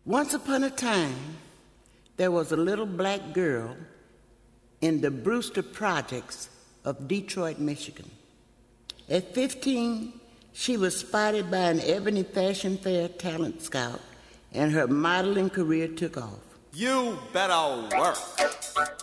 Once upon a time, there was a little black girl in the Brewster Projects of Detroit, Michigan. At 15, she was spotted by an Ebony Fashion Fair talent scout, and her modeling career took off. You better work.